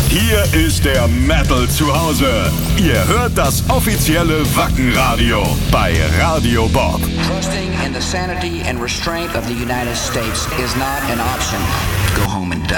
Hier ist der Metal zu Hause. Ihr hört das offizielle Wacken-Radio bei Radio Bob. Trusting in the sanity and restraint of the United States is not an option. Go home and die.